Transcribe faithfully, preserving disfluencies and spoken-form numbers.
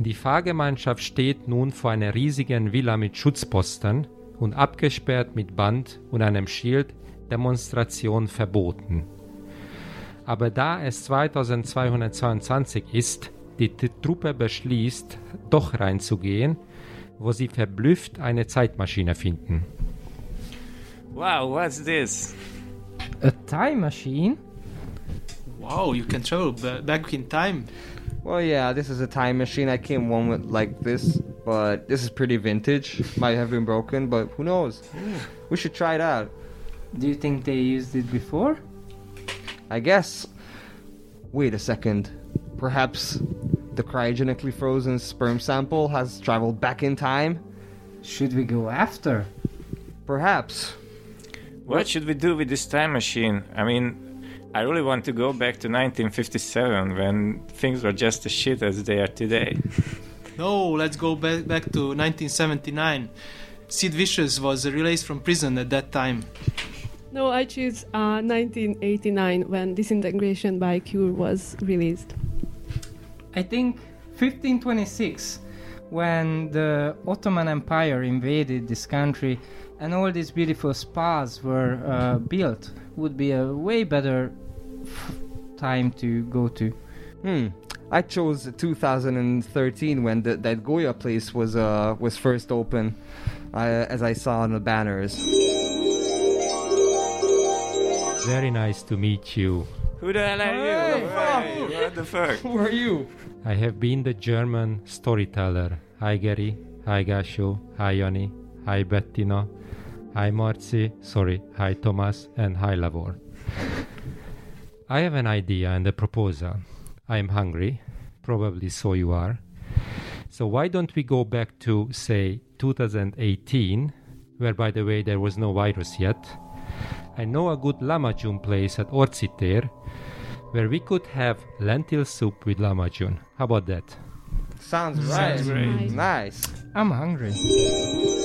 Die Fahrgemeinschaft steht nun vor einer riesigen Villa mit Schutzposten und abgesperrt mit Band und einem Schild Demonstration verboten. Aber da es zweitausendzweihundertzweiundzwanzig ist, die T- Truppe beschließt, doch reinzugehen, wo sie verblüfft eine Zeitmaschine finden. Wow, what's this? A time machine? Wow, you can travel ba- back in time. Well, yeah, this is a time machine. I came one with like this, but this is pretty vintage. Might have been broken, but who knows? We should try it out. Do you think they used it before? I guess. Wait a second. Perhaps the cryogenically frozen sperm sample has traveled back in time? Should we go after? Perhaps. What should we do with this time machine? I mean, I really want to go back to nineteen fifty-seven when things were just as shit as they are today. No, let's go back back to nineteen seventy-nine. Sid Vicious was released from prison at that time. No, I choose uh, nineteen eighty-nine when Disintegration by Cure was released. I think fifteen twenty-six, when the Ottoman Empire invaded this country and all these beautiful spas were uh, built, would be a way better f- time to go to. Hmm. I chose two thousand thirteen when the, that Goya place was uh was first open, uh, as I saw on the banners. Very nice to meet you. Who the hell are Hey, you? fuck. Hey, what the fuck? Who are you? I have been the German storyteller. Hi Gary, hi Gasho, hi Jani, hi Bettina, hi Marci, sorry, hi Thomas, and hi Lavor. I have an idea and a proposal. I am hungry, probably so you are. So why don't we go back to, say, two thousand eighteen, where by the way there was no virus yet. I know a good lamajun place at Orciter, where we could have lentil soup with lamajun. How about that? Sounds right. Sounds great. Nice. I'm hungry.